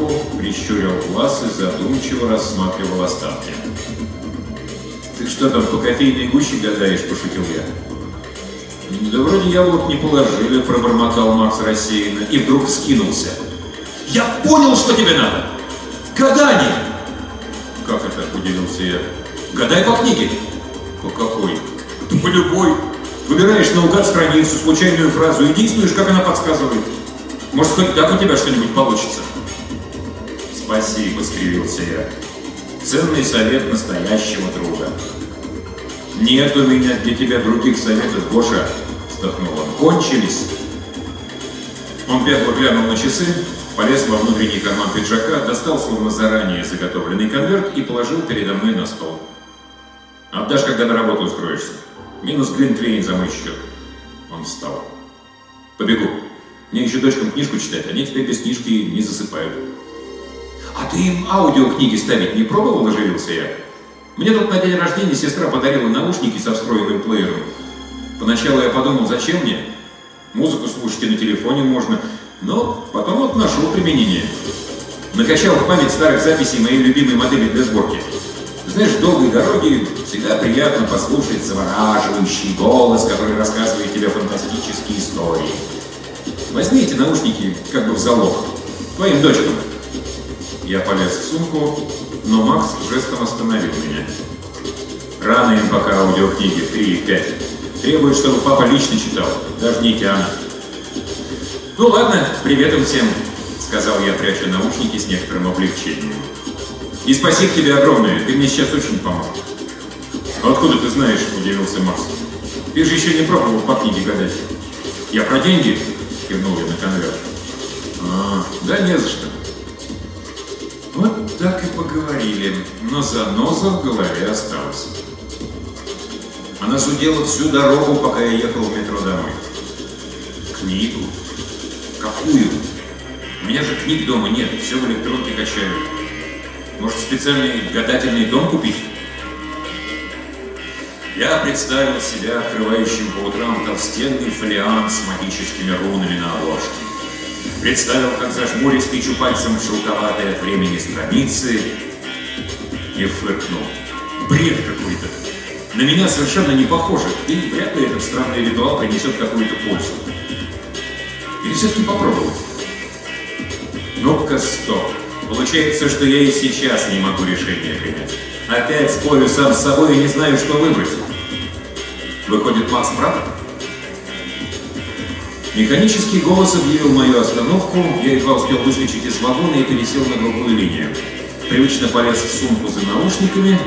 трубку, прищурил глаз и задумчиво рассматривал остатки. «Ты что там, по кофейной гуще гадаешь?» – пошутил я. «Да вроде яблок не положили», – пробормотал Макс рассеянно и вдруг вскинулся. «Я понял, что тебе надо! Гадание!» «Как это?» – удивился я. «Гадай по книге». «По какой?» «Да по любой. Выбираешь наугад страницу, случайную фразу и действуешь, как она подсказывает. Может, хоть так у тебя что-нибудь получится?» «Спасибо», – скривился я. «Ценный совет настоящего друга». «Нет у меня для тебя других советов, Гоша», – вздохнул он. «Кончились». Он бегло глянул на часы, полез во внутренний карман пиджака, достал словно заранее заготовленный конверт и положил передо мной на стол. «Отдашь, когда на работу устроишься. Минус глинтвейн за мой счет». Он встал. «Побегу. Мне еще дочкам книжку читать, они теперь без книжки не засыпают». «А ты им аудиокниги ставить не пробовал?» – оживился я. «Мне тут на день рождения сестра подарила наушники со встроенным плеером. Поначалу я подумал, зачем мне? Музыку слушать и на телефоне можно, но потом вот нашел применение. Накачал в память старых записей моей любимой модели для сборки. Знаешь, в долгой дороге всегда приятно послушать завораживающий голос, который рассказывает тебе фантастические истории. Возьми эти наушники как бы в залог. Твоим дочкам». Я полез в сумку, но Макс жестом остановил меня. «Рано им пока аудиокниги в 3 и в 5. Требует, чтобы папа лично читал, даже не тяна». «Ну ладно, привет им всем», — сказал я, пряча наушники с некоторым облегчением. «И спасибо тебе огромное, ты мне сейчас очень помог». «Откуда ты знаешь?» – удивился Макс. «Ты же еще не пробовал по книге гадать». «Я про деньги?» – кивнул я на конверт. Да не за что». Вот так и поговорили, но заноза в голове осталась. Она зудела всю дорогу, пока я ехал в метро домой. «Книгу? Какую? У меня же книг дома нет, все в электронке качаю. Может, специальный гадательный дом купить?» Я представил себя открывающим по утрам толстенный фолиант с магическими рунами на обложке. Представил, как зажмурясь тычу пальцем в желтоватые от времени страницы и фыркнул. Бред какой-то. На меня совершенно не похоже, и вряд ли этот странный ритуал принесет какую-то пользу. Или все-таки попробовать? Ну-ка, стоп. Получается, что я и сейчас не могу решение принять. Опять спорю сам с собой и не знаю, что выбрать. Выходит, Макс прав? Механический голос объявил мою остановку, я едва успел выскочить из вагона и пересел на другую линию. Привычно полез в сумку за наушниками.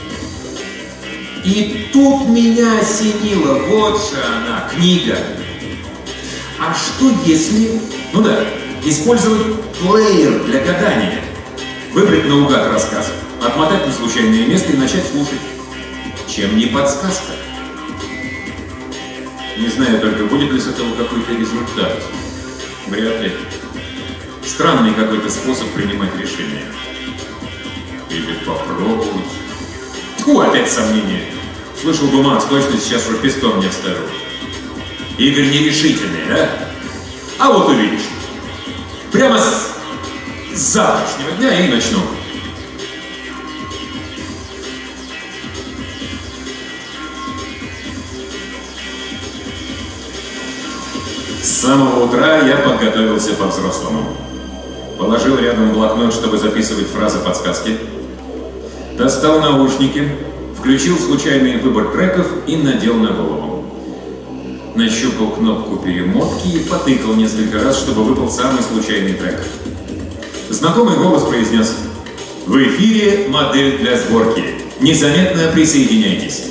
И тут меня осенило, вот же она, книга. А что если... Ну да, использовать плеер для гадания. Выбрать наугад рассказ, отмотать на случайное место и начать слушать. Чем не подсказка? Не знаю только, будет ли с этого какой-то результат. Вряд ли. Странный какой-то способ принимать решения. Или попробовать. Тьфу, опять сомнения. Слышал бы, Макс, точно сейчас уже пистон мне вставил. Игорь нерешительный, да? А вот увидишь. Прямо с завтрашнего дня и начну. С самого утра я подготовился по-взрослому. Положил рядом блокнот, чтобы записывать фразы-подсказки. Достал наушники, включил случайный выбор треков и надел на голову. Нащупал кнопку перемотки и потыкал несколько раз, чтобы выпал самый случайный трек. Знакомый голос произнес: «В эфире модель для сборки. Незаметно присоединяйтесь».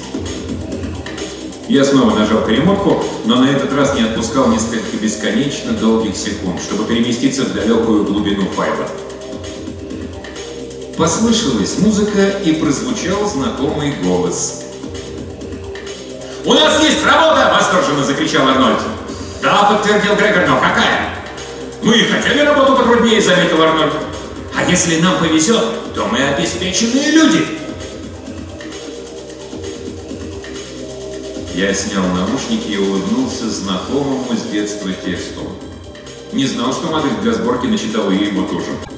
Я снова нажал перемотку, но на этот раз не отпускал несколько бесконечно долгих секунд, чтобы переместиться в далекую глубину файла. Послышалась музыка и прозвучал знакомый голос. «У нас есть работа!» – восторженно закричал Арнольд. «Да», – подтвердил Грегор, – «но какая?» «Мы и хотели работу потруднее», – заметил Арнольд. «А если нам повезет, то мы обеспеченные люди!» Я снял наушники и улыбнулся знакомому с детства тексту. Не знал, что модель для сборки начитала и его тоже.